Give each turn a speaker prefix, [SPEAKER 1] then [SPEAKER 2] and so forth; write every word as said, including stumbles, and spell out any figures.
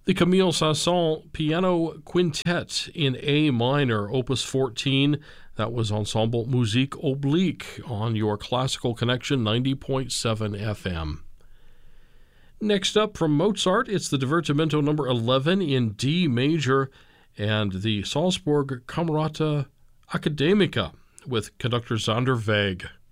[SPEAKER 1] The Camille Saint-Saëns Piano Quintet in A minor, Opus fourteen. That was Ensemble Musique Oblique on your Classical Connection ninety point seven F M. Next up from Mozart, it's the Divertimento number eleven in D major and the Salzburg Camerata Academica with conductor Sander Weig.